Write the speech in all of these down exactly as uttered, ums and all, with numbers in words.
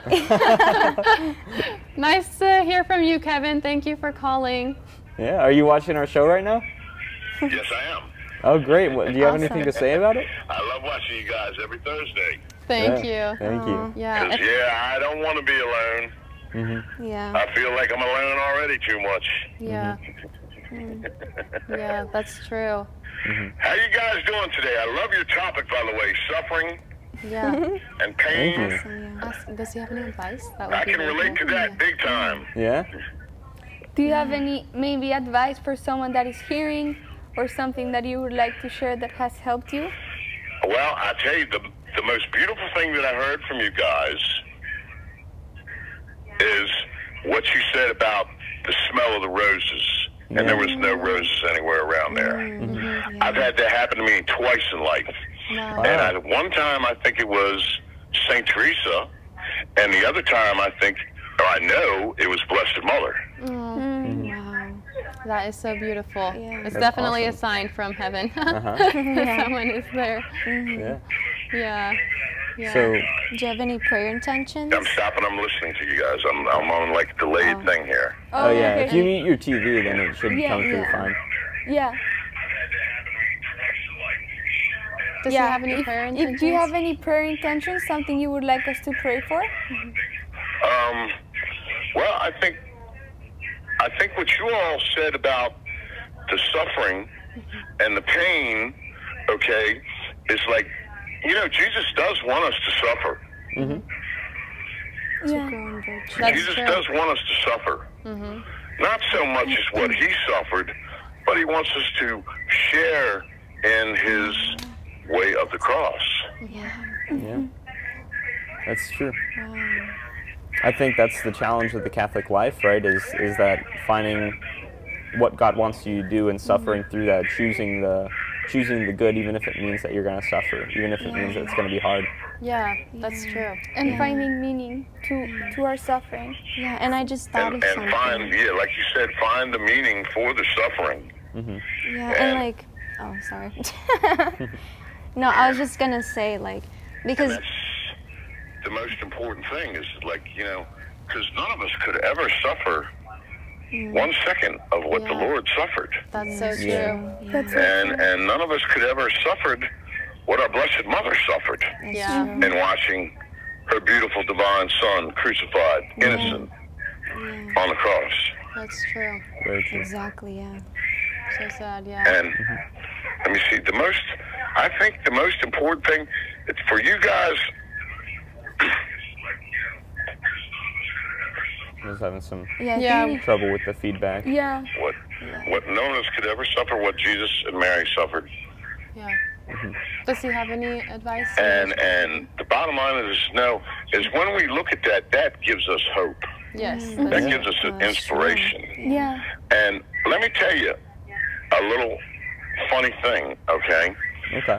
Nice to hear from you, Kevin. Thank you for calling. Yeah, are you watching our show right now? Yes, I am. Oh, great. What, do you have Awesome. anything to say about it? I love watching you guys every Thursday. Thank Yeah, you. Thank you. Yeah. Because, yeah, I don't want to be alone. Mm-hmm. Yeah. I feel like I'm alone already too much. Yeah. Yeah, that's true. Mm-hmm. How you guys doing today? I love your topic, by the way, suffering Yeah. and pain. Thank you. So, yeah. Ask, does he have any advice? That would I be can really relate to cool. that big time. Yeah? Do you have any maybe advice for someone that is hearing, or something that you would like to share that has helped you? Well, I tell you, the, the most beautiful thing that I heard from you guys is what you said about the smell of the roses. Yeah. And there was no roses anywhere around there. Mm-hmm. I've had that happen to me twice in life. Wow. And I, one time I think it was Saint Teresa, and the other time I think, or I know, it was Blessed Mother. Mm. Wow. That is so beautiful. Yeah. It's That's definitely awesome. a sign from heaven. Uh-huh. That someone is there. Yeah. Yeah. Yeah. So, Do you have any prayer intentions? I'm stopping, I'm listening to you guys. I'm, I'm on like a delayed Oh. thing here. oh yeah, okay. if you mute your T V, then it should Yeah, come through yeah. fine. Yeah. Does yeah. he have any if, prayer if, intentions? do you have any prayer intentions? Something you would like us to pray for? Um, well, I think, I think what you all said about the suffering and the pain, okay, is like, you know, Jesus does want us to suffer. Mm-hmm. Yeah. Grow in virtue. That's Jesus true. does want us to suffer. Mm-hmm. Not so much as what he suffered, but he wants us to share in his way of the cross. Yeah. Yeah. That's true. Wow. I think that's the challenge of the Catholic life, right? Is is that finding what God wants you to do and suffering through that, choosing the choosing the good, even if it means that you're going to suffer, even if it means that it's going to be hard. Yeah, that's true. And Yeah. finding meaning to to our suffering. Yeah, and I just thought And, of and something. find, yeah, like you said, find the meaning for the suffering. Mm-hmm. Yeah, and- and like, oh, sorry. No, I was just gonna say, like, And because, that's the most important thing is like, you know, because none of us could ever suffer one second of what the Yeah. Lord suffered. That's so true. Yeah. yeah, That's so And true. and none of us could ever suffered what our Blessed Mother suffered that's Yeah. true. in watching her beautiful divine Son crucified, innocent, Yeah, on the cross. That's true. Very true. exactly, yeah. So sad, yeah. And let me see, the most, I think the most important thing it's for you guys, I was having some Yeah, I Yeah. think- trouble with the feedback. Yeah. what what none of us could ever suffer what Jesus and Mary suffered. Yeah. Does he have any advice? And and the bottom line is no, is when we look at that, that gives us hope. Yes. Mm. That that's- gives us an Oh, that's true. inspiration. Yeah. And let me tell you a little funny thing, okay? Okay.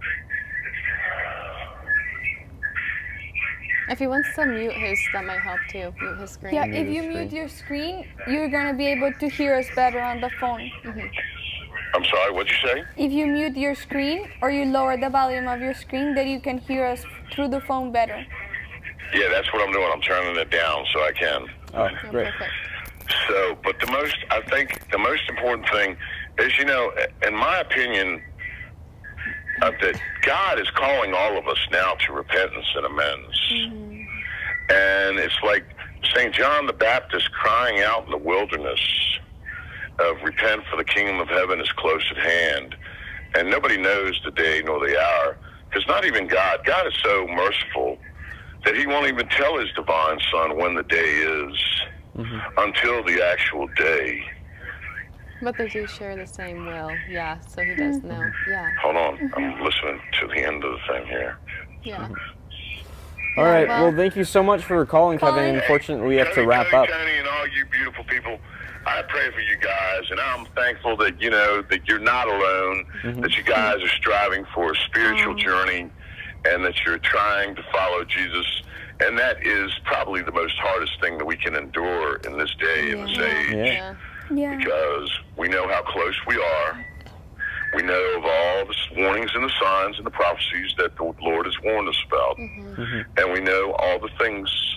If he wants to mute his, that might help too. Mute his screen. Yeah, Mute if the you screen. mute your screen, you're gonna be able to hear us better on the phone. I'm sorry, what'd you say? If you mute your screen or you lower the volume of your screen, then you can hear us through the phone better. Yeah, that's what I'm doing. I'm turning it down so I can. Oh, Yeah, great. perfect. So, but the most, I think the most important thing is, you know, in my opinion, uh, that God is calling all of us now to repentance and amends. And it's like Saint John the Baptist crying out in the wilderness of repent, for the kingdom of heaven is close at hand. And nobody knows the day nor the hour, because not even God. God is so merciful that he won't even tell his divine Son when the day is until the actual day. But they do share the same will. Yeah, so he does know. Yeah. Hold on, I'm listening to the end of the thing here. Yeah. All right. well- Well, thank you so much for calling, Kevin. Calling. Unfortunately, we have to Tony, wrap Tony, up. Tony, and all you beautiful people, I pray for you guys, and I'm thankful that, you know, that you're not alone, that you guys are striving for a spiritual journey, and that you're trying to follow Jesus. And that is probably the most hardest thing that we can endure in this day, in this Yeah. age, Yeah. Yeah. Yeah. because we know how close we are. We know of all the warnings and the signs and the prophecies that the Lord has warned us about. And we know all the things